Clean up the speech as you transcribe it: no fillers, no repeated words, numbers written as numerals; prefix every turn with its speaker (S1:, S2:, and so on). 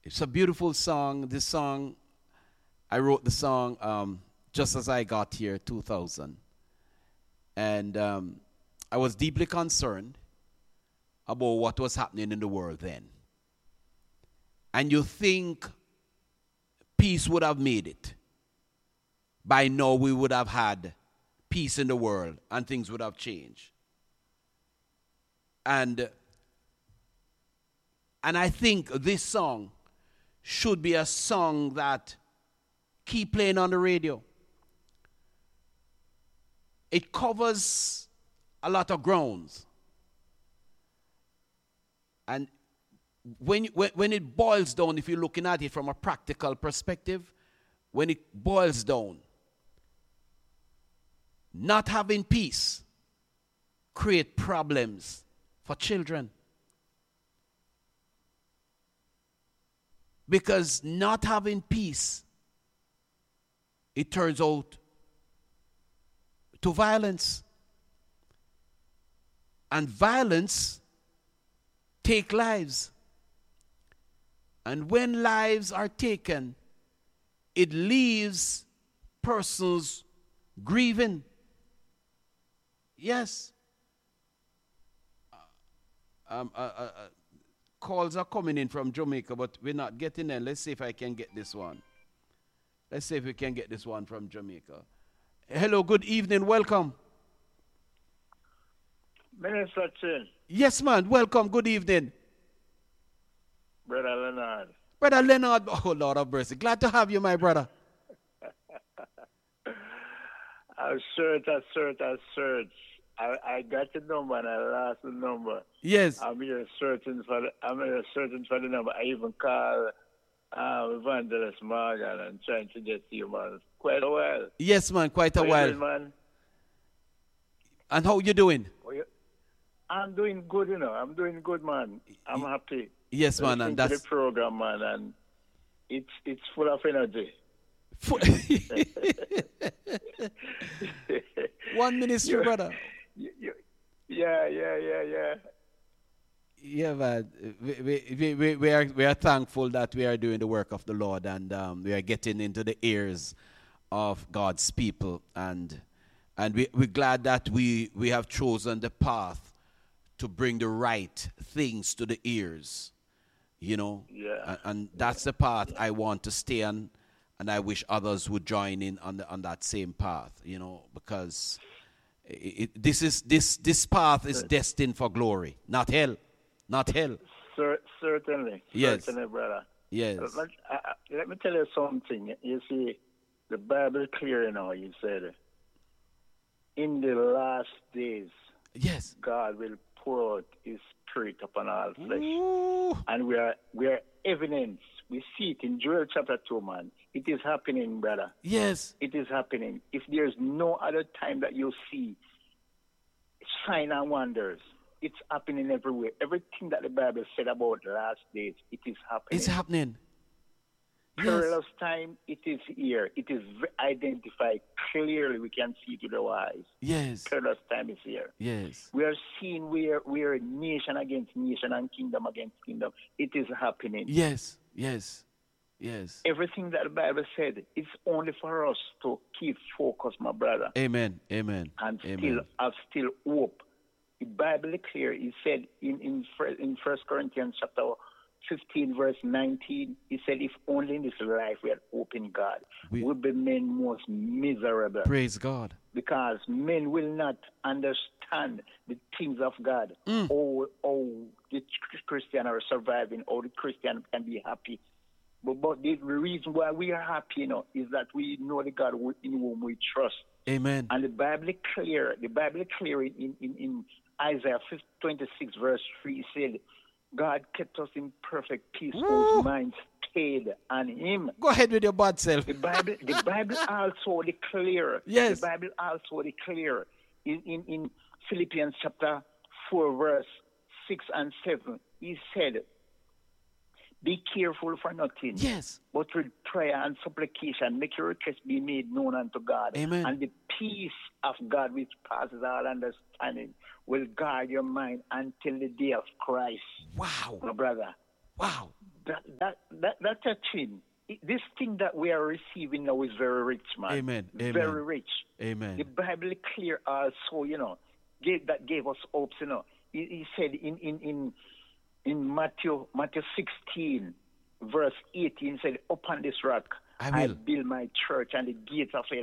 S1: It's a beautiful song. This song, I wrote the song just as I got here, 2000. And I was deeply concerned about what was happening in the world then. And you think peace would have made it. By now we would have had peace in the world and things would have changed. And I think this song should be a song that keep playing on the radio. It covers a lot of grounds. And when it boils down, if you're looking at it from a practical perspective, when it boils down, not having peace create problems for children. Because not having peace, it turns out to violence. And violence take lives. And when lives are taken, it leaves persons grieving. Yes. Calls are coming in from Jamaica, but we're not getting them. Let's see if I can get this one. Let's see if we can get this one from Jamaica. Hello, good evening, welcome.
S2: Minister Chin.
S1: Yes, man, welcome, good evening.
S2: Brother Leonard.
S1: Brother Leonard, oh Lord of mercy. Glad to have you, my brother.
S2: I searched. I got the number and I lost the number.
S1: Yes.
S2: I'm here searching for the number. I even called Evangelist Morgan and trying to get to you, man. Quite a while.
S1: Yes, man, quite a while.
S2: Doing, man?
S1: And how you doing?
S2: I'm doing good, you know. I'm doing good, man. I'm happy.
S1: Yes, man, and that's
S2: the program, man, and it's full of energy.
S1: One ministry, brother.
S2: Yeah.
S1: Yeah, man. We are thankful that we are doing the work of the Lord, and we are getting into the ears of God's people, and we're glad that we have chosen the path to bring the right things to the ears, you know.
S2: Yeah.
S1: And that's the path I want to stay on, and I wish others would join in on that same path, you know, because this path is destined for glory, not hell. Not hell.
S2: Certainly.
S1: Yes.
S2: Certainly, brother.
S1: Yes.
S2: Let me tell you something. You see, the Bible clear now, you said, in the last days,
S1: yes,
S2: God will pour out his spirit upon all flesh.
S1: Ooh.
S2: And we are evidence. We see it in Joel chapter 2, man. It is happening, brother.
S1: Yes.
S2: It is happening. If there's no other time that you see sign and wonders, it's happening everywhere. Everything that the Bible said about the last days, it is happening.
S1: It's happening.
S2: Perilous time, it is here. It is identified clearly. We can see it with our eyes.
S1: Yes.
S2: Perilous time is here.
S1: Yes.
S2: We are seeing where nation against nation and kingdom against kingdom. It is happening.
S1: Yes. Yes. Yes.
S2: Everything that the Bible said, it's only for us to keep focus, my brother.
S1: Amen. Amen.
S2: And
S1: Amen.
S2: still hope. The Bible is clear. He said in 1 Corinthians chapter 15, verse 19, he said, if only in this life we had hope in God, we'll be men most miserable.
S1: Praise God.
S2: Because men will not understand the things of God. How the Christian are surviving, how the Christian can be happy. But the reason why we are happy, you know, is that we know the God in whom we trust.
S1: Amen.
S2: And the Bible is clear. The Bible is clear in Isaiah 26, verse 3, said, God kept us in perfect peace, whose minds stayed on him.
S1: Go ahead with your bad self.
S2: The Bible also declare.
S1: Yes.
S2: The Bible also declare in Philippians chapter 4, verse 6 and 7, he said, be careful for nothing.
S1: Yes.
S2: But with prayer and supplication, make your request be made known unto God.
S1: Amen.
S2: And the peace of God, which passes all understanding, will guard your mind until the day of Christ.
S1: Wow.
S2: My brother.
S1: Wow.
S2: that's a thing. This thing that we are receiving now is very rich, man.
S1: Amen. Amen.
S2: Very rich.
S1: Amen.
S2: The Bible is clear also, that gave us hopes, He said in Matthew 16, verse 18, said, upon this rock
S1: I will
S2: build my church, and the gates of hell